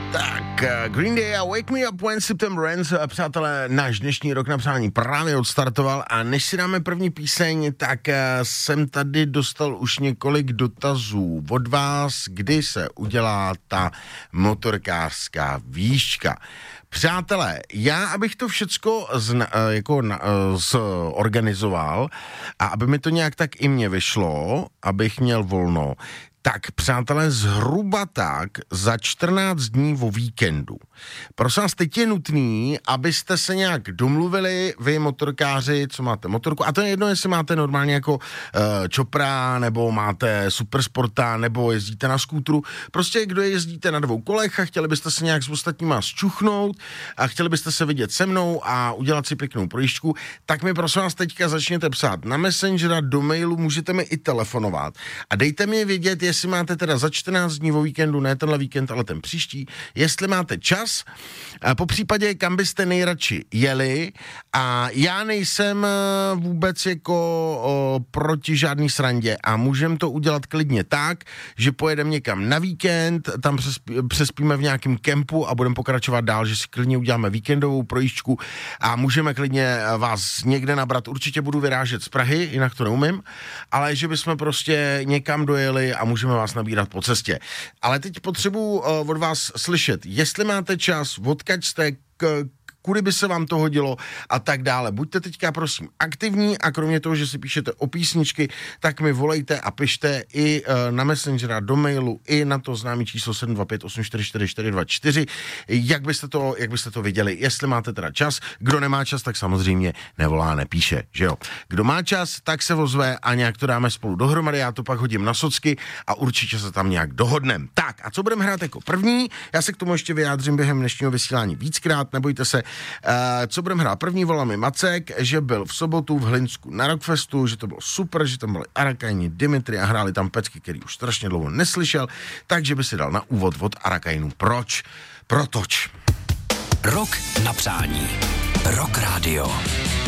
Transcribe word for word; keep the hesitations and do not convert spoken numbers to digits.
Tak, Green Day a Wake Me Up When September Ends. Přátelé, náš dnešní rok na přání právě odstartoval a než si dáme první píseň, tak jsem tady dostal už několik dotazů od vás, kdy se udělá ta motorkářská výška. Přátelé, já, abych to všecko zna, jako na, zorganizoval a aby mi to nějak tak i mě vyšlo, abych měl volno, tak přátelé, zhruba tak za čtrnáct dní o víkendu. Prosím vás, teď je nutný, abyste se nějak domluvili, vy motorkáři, co máte motorku, a to je jedno, jestli máte normálně jako uh, čopra, nebo máte supersporta, nebo jezdíte na skútru, prostě kdo jezdíte na dvou kolech a chtěli byste se nějak s ostatníma zčuchnout a chtěli byste se vidět se mnou a udělat si pěknou projížďku, tak mi prosím vás teďka začněte psát na Messengera, do mailu, můžete mi i telefonovat a dejte mi vědět, jestli máte teda za čtrnáct dní o víkendu, ne tenhle víkend, ale ten příští, jestli máte čas, a po případě, kam byste nejradši jeli, a já nejsem vůbec jako o, proti žádný srandě a můžeme to udělat klidně tak, že pojedeme někam na víkend, tam přespí, přespíme v nějakém kempu a budeme pokračovat dál, že si klidně uděláme víkendovou projížďku a můžeme klidně vás někde nabrat. Určitě budu vyrážet z Prahy, jinak to neumím, ale že bychom prostě někam dojeli a můžeme vás nabírat po cestě. Ale teď potřebuji uh, od vás slyšet, jestli máte čas, odkaď jste, k, kudy by se vám to hodilo a tak dále. Buďte teďka prosím aktivní a kromě toho, že si píšete o písničky, tak mi volejte a pište i uh, na Messengera, do mailu, i na to známý číslo sedm dva pět osm čtyři čtyři čtyři dva čtyři, jak byste to, jak byste to viděli, jestli máte teda čas. Kdo nemá čas, tak samozřejmě nevolá, nepíše, že jo. Kdo má čas, tak se ozve a nějak to dáme spolu dohromady, já to pak hodím na socky a určitě se tam nějak dohodneme. Tak a co budeme hrát jako první? Já se k tomu ještě vyjádřím během dnešního vysílání víckrát, nebojte se. Uh, co budeme hrát? První volal mi Macek, že byl v sobotu v Hlinsku na Rockfestu, že to bylo super, že tam byli Arakajni, Dimitri a hráli tam pecky, který už strašně dlouho neslyšel, takže by si dal na úvod od Arakajnů. Proč? Protoč. Rok na přání. Rock Radio.